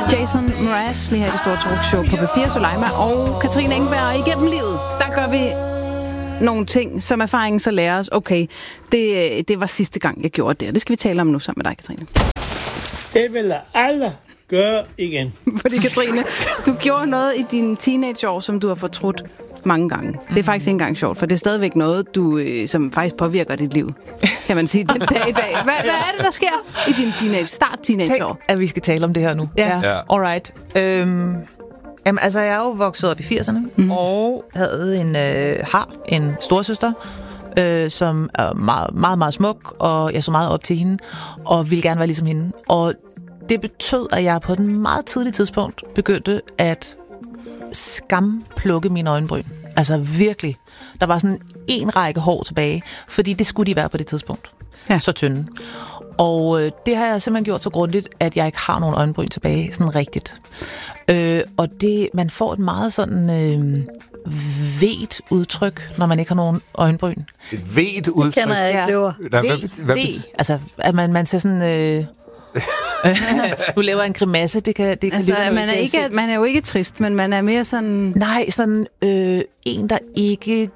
Jason Mraz lige her i det store talkshow på P4. Soleima og Katrine Engberg. Igennem livet, der gør vi nogle ting, som erfaringen så lærer os. Okay, det var sidste gang, jeg gjorde det. Det skal vi tale om nu sammen med dig, Katrine. Det vil jeg aldrig gøre igen. Fordi, Katrine, du gjorde noget i dine teenageår, som du har fortrudt mange gange. Det er faktisk ikke engang sjovt, for det er stadigvæk noget, du, som faktisk påvirker dit liv, kan man sige, den dag i dag. Hvad er det, der sker i din teenageår? Tænk, at vi skal tale om det her nu. Ja. Alright. Jamen, altså, jeg er jo vokset op i 80'erne, og havde har en storesøster, som er meget, meget, meget smuk, og jeg så meget op til hende, og ville gerne være ligesom hende. Og det betød, at jeg på et meget tidligt tidspunkt begyndte at skamplukke mine øjenbryn. Altså virkelig. Der var sådan en række hår tilbage, fordi det skulle de være på det tidspunkt. Ja. Så tynde. Og det har jeg simpelthen gjort så grundigt, at jeg ikke har nogen øjenbryn tilbage, sådan rigtigt. Og man får et meget sådan vedt udtryk, når man ikke har nogen øjenbryn. Et vedt udtryk? Det kender jeg ikke, det ord. Altså, at man ser sådan... nu laver jeg en grimasse, det kan altså, man er jo ikke trist, men man er mere sådan... Nej, sådan en, der ikke...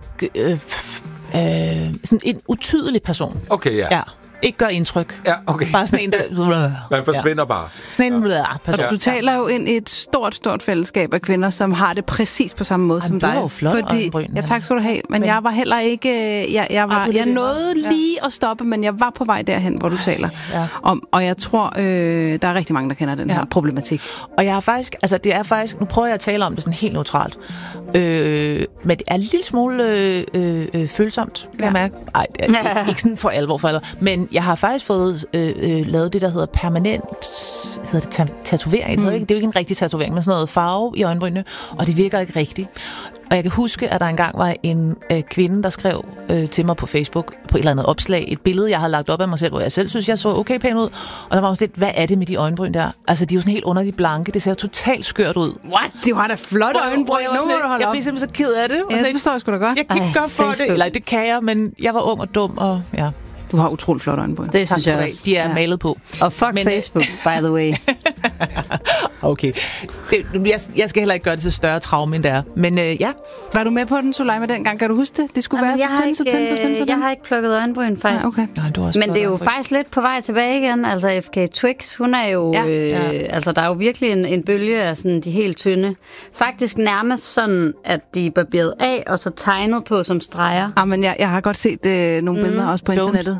sådan en utydelig person. Okay, ja. Ikke gør indtryk. Ja, okay. Bare sådan en, der... Man forsvinder bare. Sådan en person. Du taler jo ind i et stort fællesskab af kvinder, som har det præcis på samme måde som dig. Det var jo flot øjenbryn. Ja, tak skal du have. Men jeg var heller ikke... Jeg nåede lige at stoppe, men jeg var på vej derhen, hvor du taler om. Og jeg tror, der er rigtig mange, der kender den her problematik. Og jeg har faktisk... Altså, det er faktisk... Nu prøver jeg at tale om det sådan helt neutralt. Men det er en lille smule følsomt, kan jeg mærke. Ej, ikke sådan for alvor. Men jeg har faktisk fået lavet det, der hedder permanent tatovering. Det er jo ikke en rigtig tatovering, men sådan noget farve i øjenbrynene, og det virker ikke rigtigt. Og jeg kan huske, at der engang var en kvinde, der skrev til mig på Facebook, på et eller andet opslag, et billede, jeg havde lagt op af mig selv, hvor jeg selv synes, jeg så okay pæn ud. Og der var også lidt, hvad er det med de øjenbryn der? Altså, de er jo sådan helt underligt blanke. Det ser totalt skørt ud. What? Det var da flot øjenbryn. Jeg blev simpelthen så ked af det. Ja, det forstår jeg sgu da godt. Jeg kan ikke gøre for det. Eller det kan jeg, men jeg var ung og dum, og ja. Du har utroligt flot øjenbryn. Det synes jeg også. De er malet på. Og fuck Facebook, by the way. Okay. Jeg skal heller ikke gøre det til større traume, end det er. Men ja. Var du med på den, Soleima, dengang? Kan du huske det? Det skulle være så tynd. Jeg har ikke plukket øjenbryn, faktisk. Okay. Nej, men det er jo faktisk lidt på vej tilbage igen. Altså FK Twix, hun er jo... Altså, der er jo virkelig en bølge af sådan de helt tynde. Faktisk nærmest sådan, at de er barberet af, og så tegnet på som streger. Ja, men jeg har godt set nogle billeder også på internettet.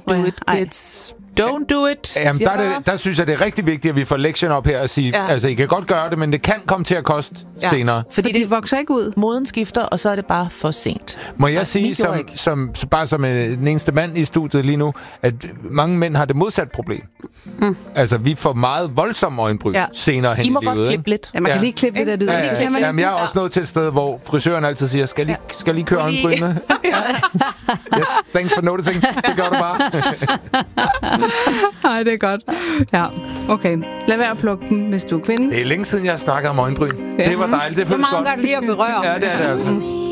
Don't do it. Jamen, der synes jeg, det er rigtig vigtigt, at vi får lektion op her og sige, altså, I kan godt gøre det, men det kan komme til at koste senere. Fordi det vokser ikke ud. Moden skifter, og så er det bare for sent. Må jeg sige, som den eneste mand i studiet lige nu, at mange mænd har det modsat problem. Altså, vi får meget voldsomme øjenbryn senere hen i livet. I må godt klippe lidt. Ja, man kan lige klippe lidt af det. Jamen, jeg er også nået til et sted, hvor frisøren altid siger, skal lige køre øjenbrynene? Yes, thanks for noticing. Det gør du bare. Nej, det er godt. Ja, okay. Lad være at plukke dem, hvis du er kvinde. Det er længe siden, jeg har snakket om øjenbryn. Det var dejligt. Det føles godt. Så meget godt lige at berøre. Ja, det er det altså.